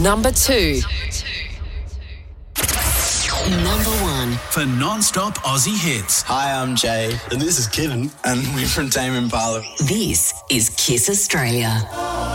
Number 2. Number 1. For non-stop Aussie hits. Hi, I'm Jay. And this is Kevin. And we're from Tame Impala. This is Kiss Australia.